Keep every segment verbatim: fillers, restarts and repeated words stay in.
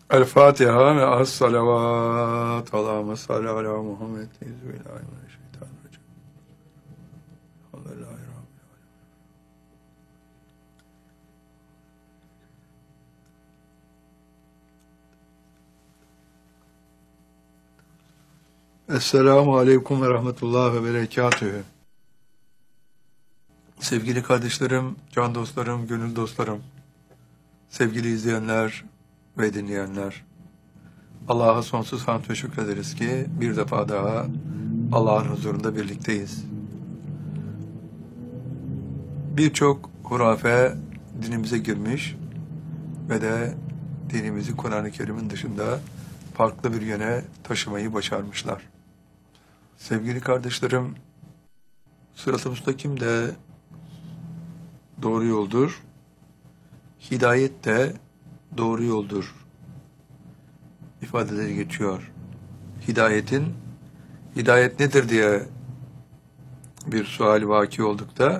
El Fatiha ve as salavat. Allahümme salli ala Muhammed. Euzubillahimineşşeytanirracim. Elhamdülillahi Esselamu Aleyküm ve Rahmetullah ve Berekatühü. Sevgili kardeşlerim, can dostlarım, gönül dostlarım, sevgili izleyenler ve dinleyenler, Allah'a sonsuz hamd ve şükrederiz ki bir defa daha Allah'ın huzurunda birlikteyiz. Birçok hurafe dinimize girmiş ve de dinimizi Kur'an-ı Kerim'in dışında farklı bir yöne taşımayı başarmışlar. Sevgili kardeşlerim, sırat-ı müstakim de doğru yoldur, hidayet de doğru yoldur ifadeleri geçiyor. Hidayetin, hidayet nedir diye bir sual vaki oldukta,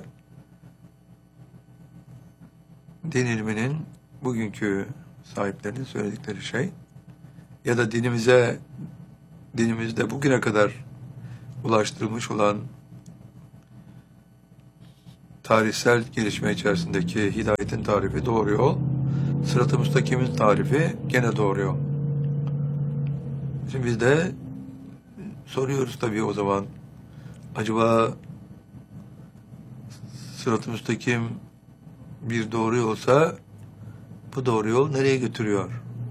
din ilminin bugünkü sahiplerinin söyledikleri şey, ya da dinimize, dinimizde bugüne kadar ulaştırılmış olan tarihsel gelişme içerisindeki hidayetin tarifi doğru yol, sırat-ı müstakimin tarifi gene doğru yol. Şimdi biz de soruyoruz tabii o zaman, acaba sırat-ı müstakim bir doğru yolsa bu doğru yol nereye götürüyor?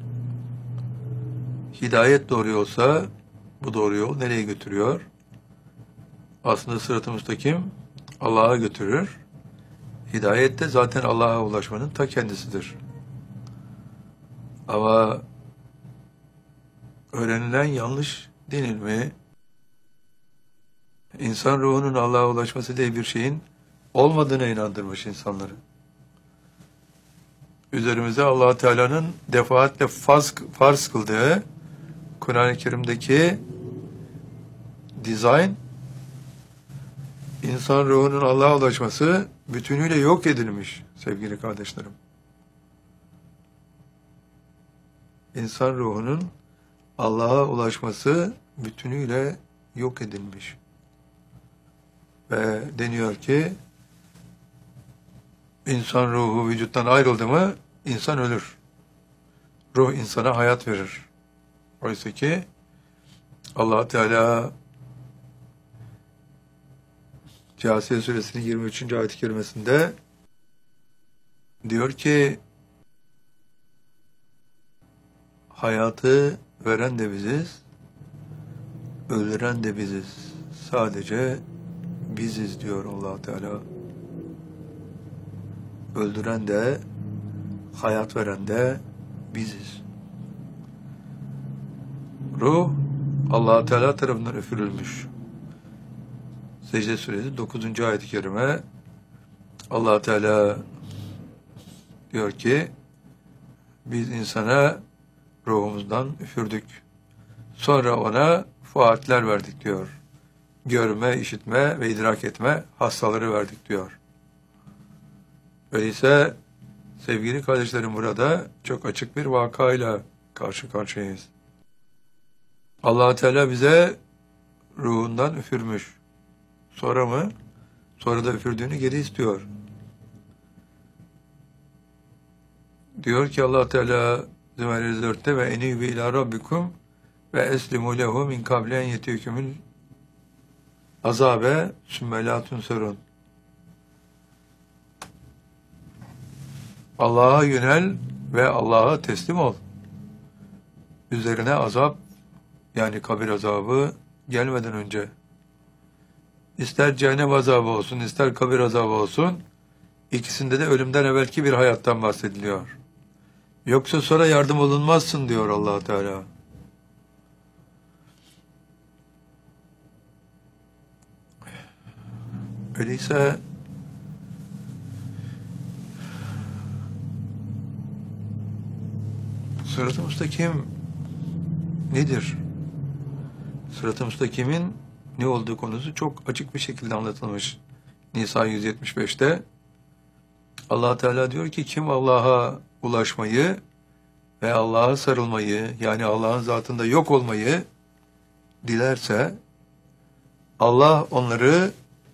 Hidayet doğru yolsa bu doğru yol nereye götürüyor? Aslında sırat-ı müstakim Allah'a götürür. Hidayet de zaten Allah'a ulaşmanın ta kendisidir. Ama öğrenilen yanlış din ilmi, insan ruhunun Allah'a ulaşması diye bir şeyin olmadığına inandırmış insanları. Üzerimize Allah Teala'nın defaatle farz, farz kıldığı Kur'an-ı Kerim'deki dizayn, insan ruhunun Allah'a ulaşması bütünüyle yok edilmiş sevgili kardeşlerim. İnsan ruhunun Allah'a ulaşması bütünüyle yok edilmiş. Ve deniyor ki, insan ruhu vücuttan ayrıldı mı, insan ölür. Ruh insana hayat verir. Oysa ki, Allah Teala Câsiye Suresinin yirmi üçüncü ayet-i kerimesinde diyor ki, hayatı veren de biziz, öldüren de biziz. Sadece biziz diyor Allah Teala. Öldüren de, hayat veren de biziz. Ruh Allah Teala tarafından üfürülmüş. Secde Suresi dokuzuncu ayet-i kerime, Allah Teala diyor ki, biz insana ruhumuzdan üfürdük. Sonra ona fuatler verdik diyor. Görme, işitme ve idrak etme hassaları verdik diyor. Öyleyse sevgili kardeşlerim, burada çok açık bir vakayla karşı karşıyayız. Allah Teala bize ruhundan üfürmüş. Sonra mı? Sonra da üfürdüğünü geri istiyor. Diyor ki Allah Teala Zümer dörtte ve enîbû ilâ rabbikum ve eslimû lehu min kabli en yetîkümül azâbe sümme lâ tunserûn. Allah'a yönel ve Allah'a teslim ol. Üzerine azap, yani kabir azabı gelmeden önce. İster cehennem azabı olsun, ister kabir azabı olsun, ikisinde de ölümden evvelki bir hayattan bahsediliyor. Yoksa sonra yardım olunmazsın diyor Allah Teala. Öyleyse sırat-ı müstakim nedir? Sırat-ı müstakimin ne olduğu konusu çok açık bir şekilde anlatılmış. Nisa yüz yetmiş beşte Allah Teala diyor ki, kim Allah'a ulaşmayı ve Allah'a sarılmayı, yani Allah'ın zatında yok olmayı dilerse, Allah onları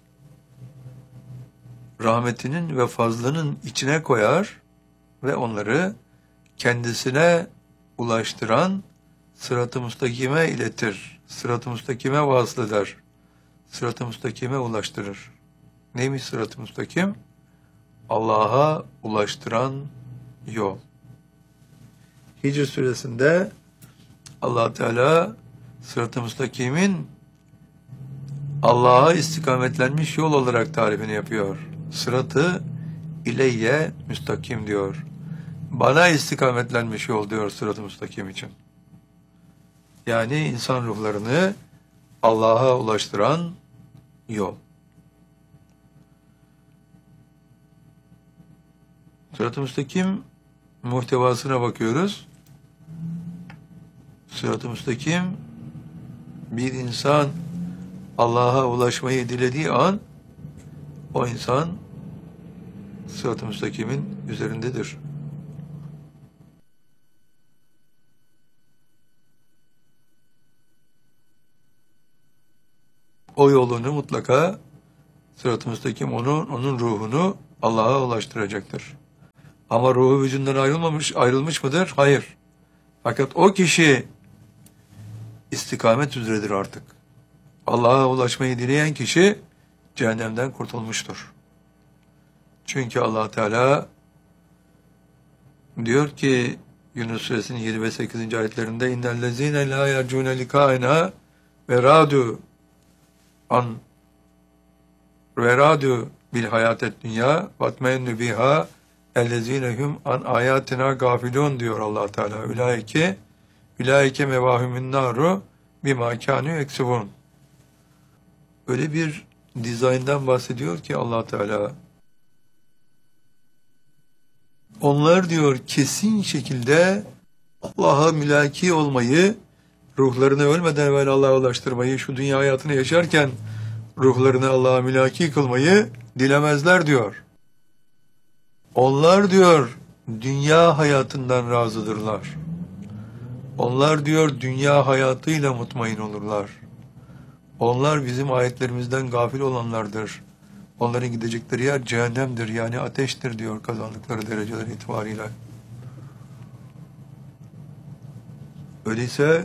rahmetinin ve fazlının içine koyar ve onları kendisine ulaştıran sırat-ı müstakime iletir. Sırat-ı müstakime vasıl eder. Sırat-ı müstakime ulaştırır. Neymiş sırat-ı müstakim? Allah'a ulaştıran yol. Hicr suresinde Allah Teala sırat-ı müstakimin Allah'a istikametlenmiş yol olarak tarifini yapıyor. Sıratı ileyye müstakim diyor. Bana istikametlenmiş yol diyor sırat-ı müstakim için. Yani insan ruhlarını Allah'a ulaştıran yol. Sırat-ı müstakim muhtevasına bakıyoruz. Sırat-ı müstakim bir insan Allah'a ulaşmayı dilediği an o insan sırat-ı müstakimin üzerindedir. O yolunu mutlaka sırat-ı müstakim onun, onun ruhunu Allah'a ulaştıracaktır. Ama ruhu vücudundan ayrılmamış, ayrılmış mıdır? Hayır. Fakat o kişi istikamet üzeredir artık. Allah'a ulaşmayı dileyen kişi cehennemden kurtulmuştur. Çünkü Allah Teala diyor ki Yunus Suresinin yedi ve sekizinci ayetlerinde innellezine la yercune likaina ve radu an ve radu bil hayatet dünya vatmennu biha ellezinehum an ayatina gafilun diyor Allah Teala. Ülaike ülaike mevahumun naru bima kanu yeksubun. Öyle bir dizayndan bahsediyor ki Allah Teala. Onlar diyor kesin şekilde Allah'a mülaki olmayı, ruhlarını ölmeden evvel Allah'a ulaştırmayı, şu dünya hayatını yaşarken ruhlarını Allah'a mülaki kılmayı dilemezler diyor. Onlar diyor dünya hayatından razıdırlar. Onlar diyor dünya hayatıyla mutmain olurlar. Onlar bizim ayetlerimizden gafil olanlardır. Onların gidecekleri yer cehennemdir, yani ateştir diyor kazandıkları dereceler itibariyle. Öyleyse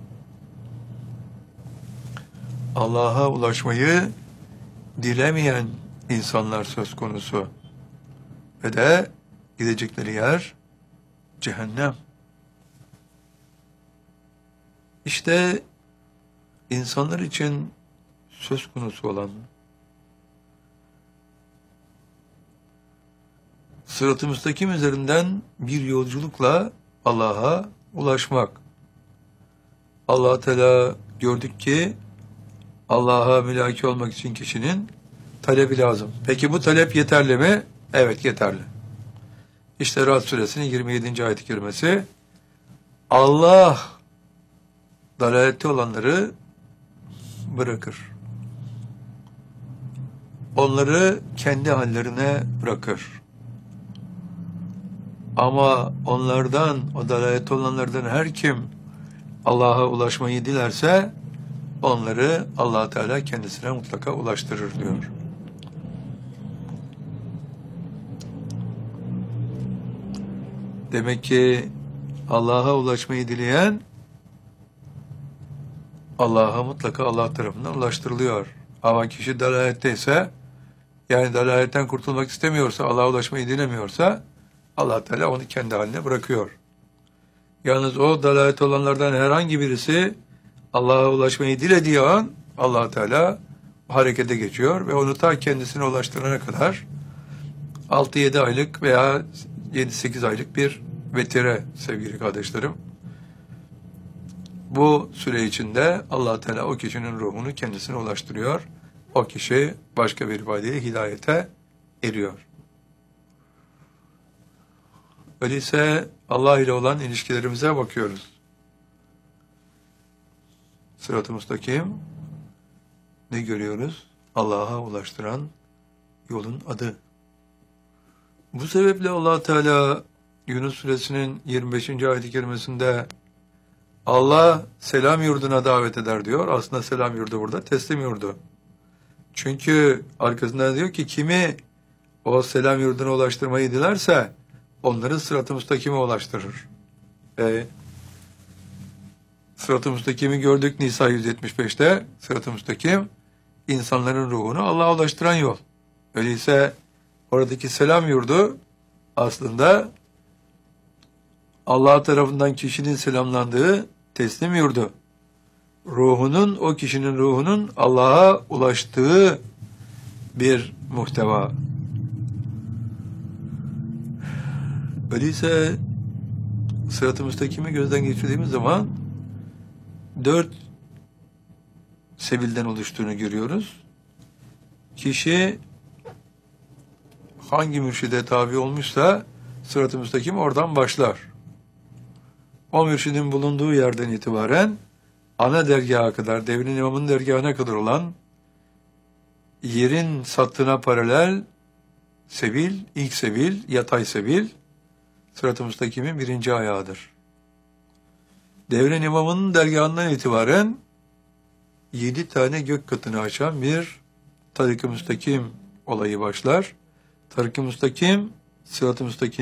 Allah'a ulaşmayı dilemeyen insanlar söz konusu. Ve de gidecekleri yer cehennem. İşte insanlar için söz konusu olan sırat-ı müstakim üzerinden bir yolculukla Allah'a ulaşmak. Allah Teala gördük ki Allah'a mülaki olmak için kişinin talebi lazım. Peki bu talep yeterli mi? Evet, yeterli. İşte Ra'd suresinin yirmi yedinci ayet-i kerimesi Allah dalalette olanları bırakır. Onları kendi hallerine bırakır. Ama onlardan, o dalalette olanlardan her kim Allah'a ulaşmayı dilerse onları Allah Teala kendisine mutlaka ulaştırır diyor. Demek ki Allah'a ulaşmayı dileyen Allah'a mutlaka Allah tarafından ulaştırılıyor. Ama kişi dalaletteyse, yani dalaletten kurtulmak istemiyorsa, Allah'a ulaşmayı dilemiyorsa Allah Teala onu kendi haline bırakıyor. Yalnız o dalalet olanlardan herhangi birisi Allah'a ulaşmayı dilediği an Allah Teala harekete geçiyor ve onu ta kendisine ulaştırana kadar altı yedi aylık veya yedi sekiz aylık bir vetire sevgili kardeşlerim. Bu süre içinde Allah Teala o kişinin ruhunu kendisine ulaştırıyor. O kişi başka bir ifadeyle hidayete eriyor. Öyleyse Allah ile olan ilişkilerimize bakıyoruz. Sırat-ı müstakim ne görüyoruz? Allah'a ulaştıran yolun adı. Bu sebeple Allah Teala Yunus suresinin yirmi beşinci ayet-i kerimesinde Allah selam yurduna davet eder diyor. Aslında selam yurdu burada teslim yurdu. Çünkü arkasında diyor ki kimi o selam yurduna ulaştırmayı dilerse onları sırat-ı müstakime ulaştırır. E, sırat-ı müstakimi gördük Nisa yüz yetmiş beşte. Sırat-ı müstakim insanların ruhunu Allah'a ulaştıran yol. Öyleyse oradaki selam yurdu aslında Allah tarafından kişinin selamlandığı teslim yurdu. Ruhunun, o kişinin ruhunun Allah'a ulaştığı bir muhteva. Öyleyse sırat-ı müstakimi gözden geçirdiğimiz zaman dört sebilden oluştuğunu görüyoruz. Kişi hangi mürşide tabi olmuşsa sırat-ı müstakim oradan başlar. O mürşidin bulunduğu yerden itibaren ana dergaha kadar, devrin imamın dergahına kadar olan yerin sattığına paralel sebil, ilk sebil, yatay sebil, sırat-ı müstakimin birinci ayağıdır. Devrin imamının dergahından itibaren yedi tane gök katını açan bir tarik-ı müstakim olayı başlar. Tarik-ı müstakim, sırat-ı müstakim